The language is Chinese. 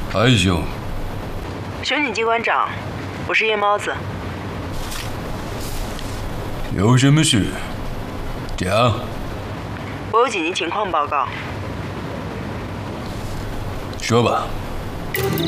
嗨，兄。 刑警机关长，我是夜猫子。 有什么事？讲。 我有紧急情况报告。 说吧。